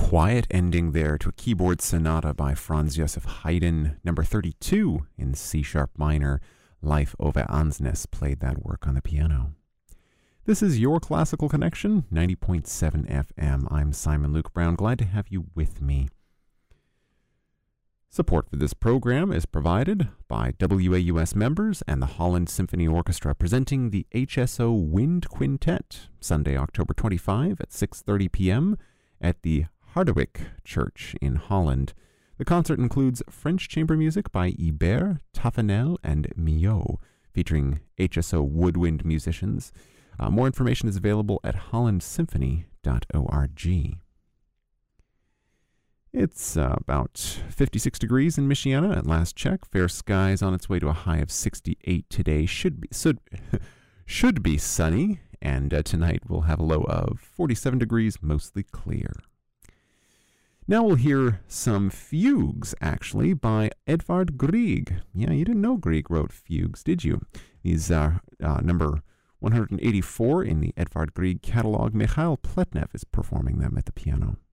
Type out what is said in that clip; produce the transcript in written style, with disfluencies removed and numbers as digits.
quiet ending there to a keyboard sonata by Franz Joseph Haydn, number 32 in C-sharp minor. Leif Ove Ansnes played that work on the piano. This is Your Classical Connection, 90.7 FM. I'm Simon Luke Brown, glad to have you with me. Support for this program is provided by WAUS members and the Holland Symphony Orchestra, presenting the HSO Wind Quintet, Sunday, October 25 at 6:30 p.m. at the Harderwijk Church in Holland. The concert includes French chamber music by Ibert, Taffanel, and Millot, featuring HSO woodwind musicians. More information is available at hollandsymphony.org. It's about 56 degrees in Michiana at last check. Fair skies on its way to a high of 68 today. Should be sunny, and tonight we'll have a low of 47 degrees, mostly clear. Now we'll hear some fugues, actually, by Edvard Grieg. Yeah, you didn't know Grieg wrote fugues, did you? These are number 184 in the Edvard Grieg catalog. Mikhail Pletnev is performing them at the piano.